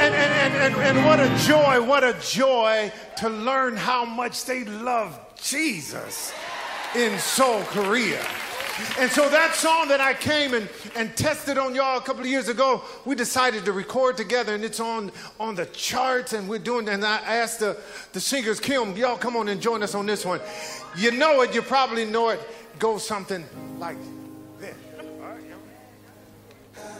And what a joy to learn how much they love Jesus in Seoul, Korea. And so that song that I came and tested on y'all a couple of years ago, we decided to record together, and it's on the charts, and we're doing, and I asked the singers, Kim, y'all come on and join us on this one. You know it, you probably know it, goes something like